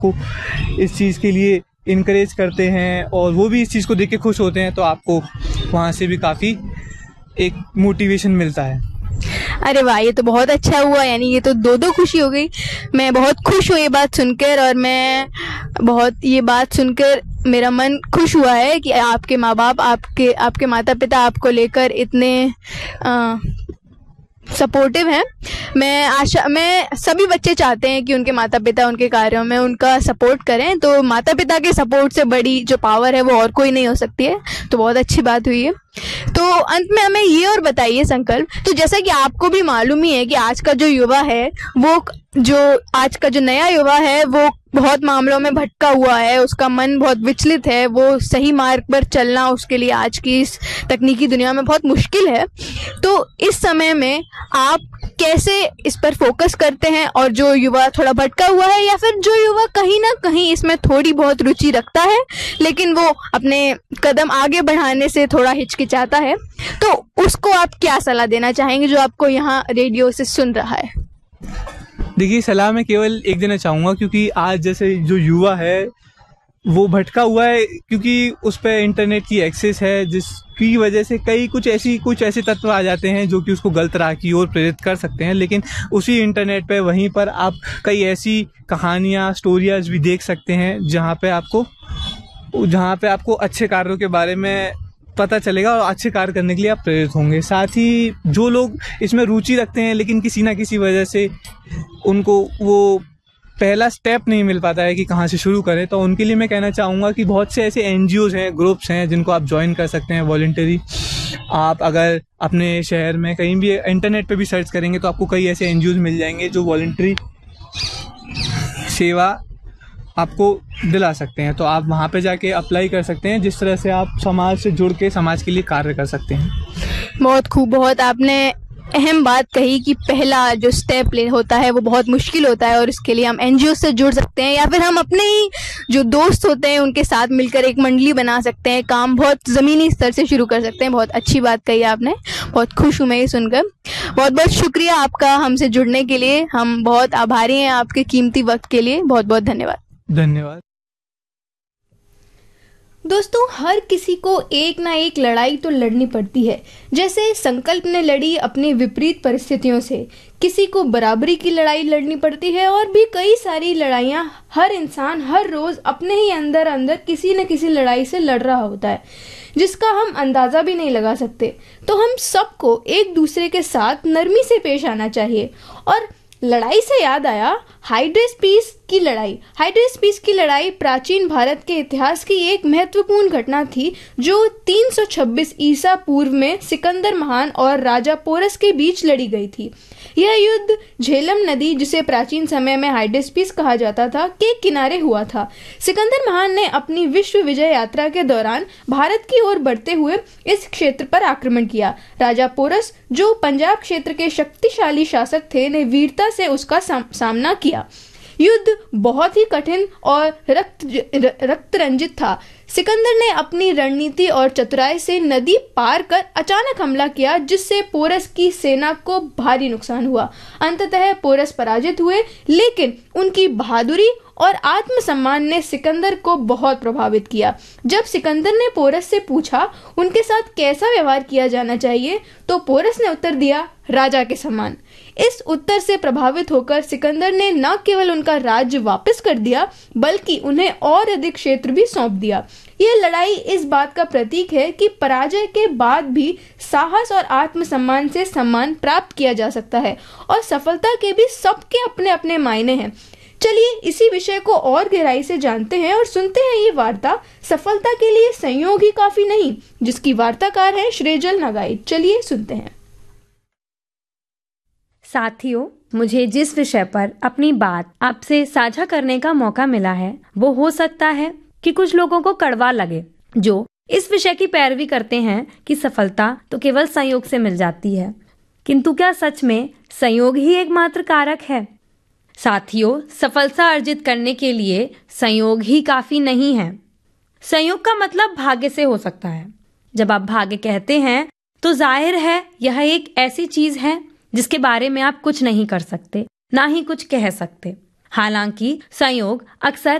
आपको इस चीज़ के लिए इनकरेज करते हैं और वो भी इस चीज़ को देख के खुश होते हैं, तो आपको वहाँ से भी काफ़ी एक मोटिवेशन मिलता है। अरे वाह, ये तो बहुत अच्छा हुआ, यानी ये तो दो दो खुशी हो गई। मैं बहुत खुश हूँ ये बात सुनकर, और मैं बहुत ये बात सुनकर मेरा मन खुश हुआ है कि आपके माँ बाप, आपके माता पिता आपको लेकर इतने सपोर्टिव हैं। मैं सभी बच्चे चाहते हैं कि उनके माता पिता उनके कार्यों में उनका सपोर्ट करें, तो माता पिता के सपोर्ट से बड़ी जो पावर है वो और कोई नहीं हो सकती है। तो बहुत अच्छी बात हुई है। तो अंत में हमें ये और बताइए संकल्प, तो जैसा कि आपको भी मालूम ही है कि आज का जो युवा है आज का जो नया युवा है वो बहुत मामलों में भटका हुआ है, उसका मन बहुत विचलित है, वो सही मार्ग पर चलना उसके लिए आज की इस तकनीकी दुनिया में बहुत मुश्किल है। तो इस समय में आप कैसे इस पर फोकस करते हैं, और जो युवा थोड़ा भटका हुआ है या फिर जो युवा कहीं ना कहीं इसमें थोड़ी बहुत रुचि रखता है लेकिन वो अपने कदम आगे बढ़ाने से थोड़ा हिचकिचाता है, तो उसको आप क्या सलाह देना चाहेंगे जो आपको यहाँ रेडियो से सुन रहा है? देखिए, सलाह मैं केवल एक देना चाहूँगा, क्योंकि आज जैसे जो युवा है वो भटका हुआ है, क्योंकि उस पर इंटरनेट की एक्सेस है, जिसकी वजह से कुछ ऐसे तत्व आ जाते हैं जो कि उसको गलत राह की ओर प्रेरित कर सकते हैं। लेकिन उसी इंटरनेट पे वहीं पर आप कई ऐसी कहानियाँ, स्टोरीज भी देख सकते हैं जहाँ पे आपको अच्छे कार्यों के बारे में पता चलेगा और अच्छे कार्य करने के लिए आप प्रेरित होंगे। साथ ही जो लोग इसमें रुचि रखते हैं लेकिन किसी ना किसी वजह से उनको वो पहला स्टेप नहीं मिल पाता है कि कहाँ से शुरू करें, तो उनके लिए मैं कहना चाहूँगा कि बहुत से ऐसे NGOs हैं, ग्रुप्स हैं जिनको आप ज्वाइन कर सकते हैं वॉलंटरी। आप अगर अपने शहर में कहीं भी इंटरनेट पे भी सर्च करेंगे तो आपको कई ऐसे NGOs मिल जाएंगे जो वॉलंटरी सेवा आपको दिला सकते हैं। तो आप वहाँ पे जाके अप्लाई कर सकते हैं, जिस तरह से आप समाज से जुड़ के समाज के लिए कार्य कर सकते हैं। बहुत खूब, बहुत आपने अहम बात कही कि पहला जो स्टेप ले होता है वो बहुत मुश्किल होता है, और इसके लिए हम NGO से जुड़ सकते हैं या फिर हम अपने ही जो दोस्त होते हैं उनके साथ मिलकर एक मंडली बना सकते हैं, काम बहुत ज़मीनी स्तर से शुरू कर सकते हैं। बहुत अच्छी बात कही आपने, बहुत खुश हूँ मैं ये सुनकर। बहुत बहुत शुक्रिया आपका हमसे जुड़ने के लिए, हम बहुत आभारी हैं आपके कीमती वक्त के लिए। बहुत बहुत धन्यवाद। दोस्तों, हर किसी को एक ना एक लड़ाई तो लड़नी पड़ती है। जैसे संकल्प ने लड़ी अपनी विपरीत परिस्थितियों से, किसी को बराबरी की लड़ाई लड़नी पड़ती है, और भी कई सारी लड़ाइयाँ हर इंसान हर रोज अपने ही अंदर अंदर किसी न किसी लड़ाई से लड़ रहा होता है, जिसका हम अंदाजा भी नहीं लगा सकते। तो हम सबको एक दूसरे के साथ नरमी से पेश आना चाहिए। और लड़ाई से याद आया, हाइड्रेस्पीस की लड़ाई प्राचीन भारत के इतिहास की एक महत्वपूर्ण घटना थी, जो 326 ईसा पूर्व में सिकंदर महान और राजा पोरस के बीच लड़ी गई थी। यह युद्ध झेलम नदी, जिसे प्राचीन समय में हाइड्रेस्पीस कहा जाता था, के किनारे हुआ था। सिकंदर महान ने अपनी विश्व विजय यात्रा के दौरान भारत की ओर बढ़ते हुए इस क्षेत्र पर आक्रमण किया। राजा पोरस, जो पंजाब क्षेत्र के शक्तिशाली शासक थे, ने वीरता से उसका सामना किया। युद्ध बहुत ही कठिन और रक्त रंजित था। सिकंदर ने अपनी रणनीति और चतुराई से नदी पार कर अचानक हमला किया, जिससे पोरस की सेना को भारी नुकसान हुआ। अंततः पोरस पराजित हुए, लेकिन उनकी बहादुरी और आत्मसम्मान ने सिकंदर को बहुत प्रभावित किया। जब सिकंदर ने पोरस से पूछा उनके साथ कैसा व्यवहार किया जाना चाहिए, तो पोरस ने उत्तर दिया, राजा के समान। इस उत्तर से प्रभावित होकर सिकंदर ने न केवल उनका राज्य वापस कर दिया, बल्कि उन्हें और अधिक क्षेत्र भी सौंप दिया। यह लड़ाई इस बात का प्रतीक है कि पराजय के बाद भी साहस और आत्मसम्मान से सम्मान प्राप्त किया जा सकता है, और सफलता के भी सबके अपने अपने मायने हैं। चलिए इसी विषय को और गहराई से जानते हैं और सुनते हैं ये वार्ता, सफलता के लिए संयोग ही काफी नहीं, जिसकी वार्ताकार है श्रेजल नगाइट। चलिए सुनते हैं। साथियों, मुझे जिस विषय पर अपनी बात आपसे साझा करने का मौका मिला है, वो हो सकता है कि कुछ लोगों को कड़वा लगे, जो इस विषय की पैरवी करते हैं कि सफलता तो केवल संयोग से मिल जाती है। किंतु क्या सच में संयोग ही एकमात्र कारक है? साथियों, सफलता अर्जित करने के लिए संयोग ही काफी नहीं है। संयोग का मतलब भाग्य से हो सकता है। जब आप भाग्य कहते हैं तो जाहिर है यह एक ऐसी चीज है जिसके बारे में आप कुछ नहीं कर सकते, ना ही कुछ कह सकते। हालांकि संयोग अक्सर